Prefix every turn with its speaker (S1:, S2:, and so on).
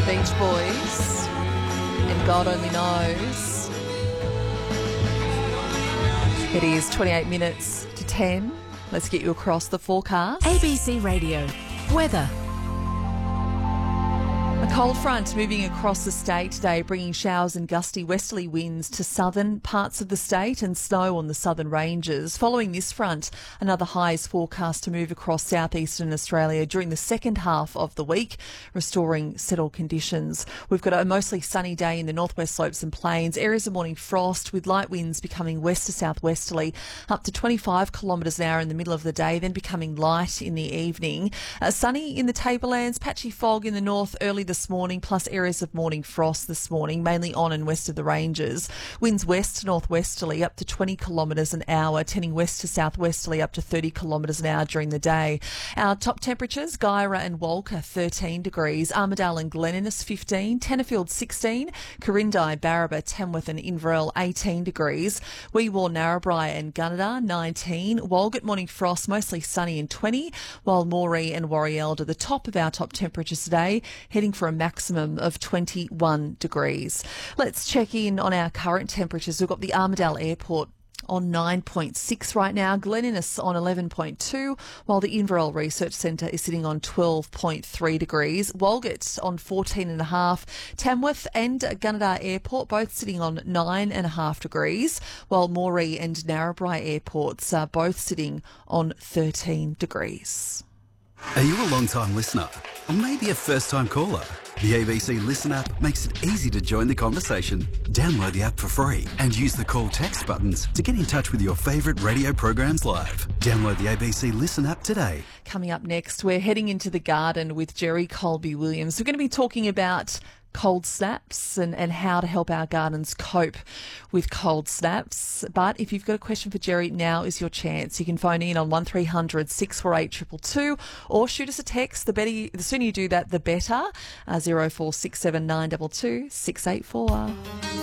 S1: Beach Boys and God Only Knows. It is 28 minutes to 10. Let's get you across the forecast.
S2: ABC Radio. Weather.
S1: A cold front moving across the state today, bringing showers and gusty westerly winds to southern parts of the state and snow on the southern ranges. Following this front, another high is forecast to move across southeastern Australia during the second half of the week, restoring settled conditions. We've got a mostly sunny day in the northwest slopes and plains, areas of morning frost with light winds becoming west to southwesterly up to 25 kilometres an hour in the middle of the day, then becoming light in the evening. Sunny in the Tablelands, patchy fog in the north early this morning, plus areas of morning frost this morning, mainly on and west of the ranges. Winds west to northwesterly up to 20 kilometres an hour, tending west to southwesterly up to 30 kilometres an hour during the day. Our top temperatures, Guyra and Walker 13 degrees, Armidale and Glen Innes 15, Tenterfield 16, Corindai, Barraba, Tamworth and Inverell 18 degrees, Weewarr, Narrabri and Gunnedah 19, Walgett morning frost mostly sunny and 20, while Moree and Warrield are the top of our top temperatures today, heading for a maximum of 21 degrees. Let's check in on our current temperatures. We've got the Armidale Airport on 9.6 right now, Glen Innes on 11.2, while the Inverell Research Centre is sitting on 12.3 degrees, Walgett on 14.5, Tamworth and Gunnedah Airport both sitting on 9.5 degrees, while Moree and Narrabri airports are both sitting on 13 degrees.
S3: Are you a long-time listener? Or maybe a first-time caller? The ABC Listen app makes it easy to join the conversation. Download the app for free and use the call text buttons to get in touch with your favourite radio programs live. Download the ABC Listen app today.
S1: Coming up next, we're heading into the garden with Jerry Colby-Williams. We're going to be talking about cold snaps and how to help our gardens cope with cold snaps. But if you've got a question for Jerry, now is your chance. You can phone in on 1300 648 222 or shoot us a text. The sooner you do that, the better. 0467 922 684.